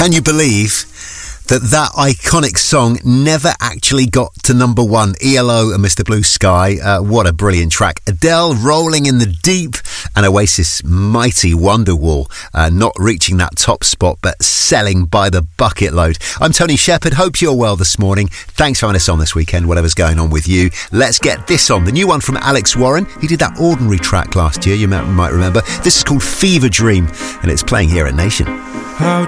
Can you believe that iconic song never actually got to number one? ELO and Mr. Blue Sky, what a brilliant track. Adele, Rolling in the Deep, and Oasis' mighty Wonderwall, not reaching that top spot but selling by the bucket load. I'm Tony Shepherd, hope you're well this morning. Thanks for having us on this weekend, whatever's going on with you. Let's get this on, the new one from Alex Warren. He did that Ordinary track last year, you might remember. This is called Fever Dream, and it's playing here at Nation. How